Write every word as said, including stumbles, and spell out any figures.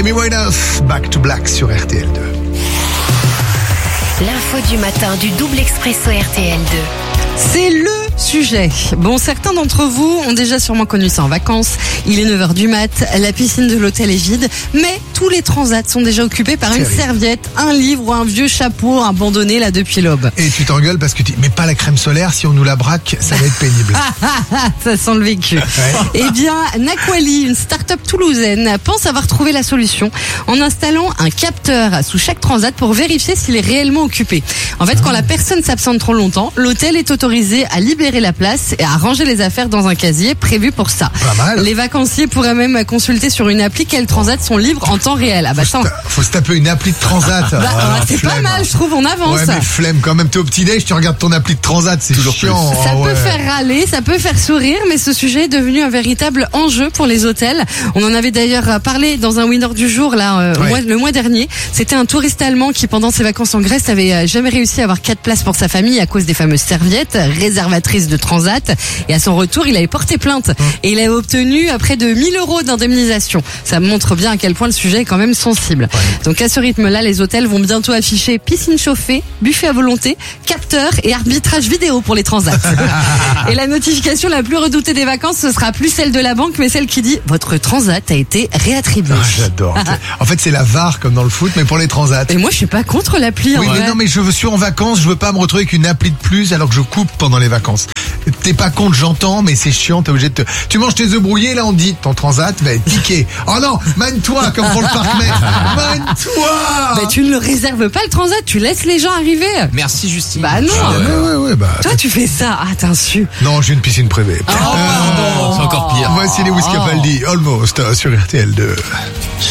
Amy Winehouse, Back to Black sur R T L deux. L'info du matin du double expresso R T L deux. C'est le sujet. Bon, certains d'entre vous ont déjà sûrement connu ça en vacances. Il est neuf heures du mat, la piscine de l'hôtel est vide, mais tous les transats sont déjà occupés par une serviette, un livre ou un vieux chapeau abandonné là depuis l'aube. Et tu t'engueules parce que tu dis, mais pas la crème solaire, si on nous la braque, ça va être pénible. Ça sent le vécu. Ouais. Eh bien, Naquali, une start-up toulousaine, pense avoir trouvé la solution en installant un capteur sous chaque transat pour vérifier s'il est réellement occupé. En fait, quand la personne s'absente trop longtemps, l'hôtel est autorisé à libérer la place et à ranger les affaires dans un casier prévu pour ça. Pas mal. Les vacanciers pourraient même consulter sur une appli quels transats sont libres en temps réel. Ah bah faut, se ta- faut se taper une appli de transat. Bah, ah, c'est flemme. pas mal, je trouve, on avance. Ouais, mais flemme quand même, t'es au petit-déj, tu regardes ton appli de transat, c'est toujours chiant. Ça ah, peut ouais. faire râler, ça peut faire sourire, mais ce sujet est devenu un véritable enjeu pour les hôtels. On en avait d'ailleurs parlé dans un winner du jour là euh, ouais. mois, le mois dernier. C'était un touriste allemand qui, pendant ses vacances en Grèce, avait jamais réussi à avoir quatre places pour sa famille à cause des fameuses serviettes réservatrices de transat. Et à son retour, il avait porté plainte mmh. et il avait obtenu près de mille euros d'indemnisation. Ça montre bien à quel point le sujet est quand même sensible. Ouais. Donc à ce rythme-là, les hôtels vont bientôt afficher piscine chauffée, buffet à volonté, capteur et arbitrage vidéo pour les transats. Et la notification la plus redoutée des vacances, ce sera plus celle de la banque, mais celle qui dit votre transat a été réattribué. Ah, j'adore. En fait, c'est la V A R comme dans le foot, mais pour les transats. Et moi, je suis pas contre l'appli. Oui, en mais vrai. non, mais je suis en vacances, je veux pas me retrouver avec une appli de plus alors que je coupe pendant les vacances. T'es pas contre, j'entends, mais c'est chiant, t'es obligé de te... Tu manges tes œufs brouillés, là on te dit, ton transat va être piqué. Oh non, mène-toi, comme pour le parc-mètre. Mène-toi. Bah tu ne le réserves pas le transat, tu laisses les gens arriver. Merci Justine. Bah non. Ah, ouais, ouais, ouais, bah... Toi tu fais ça, ah t'es insu. Non, j'ai une piscine privée. Oh, euh, c'est encore pire. Voici les Whiskapaldi, Almost, sur R T L deux.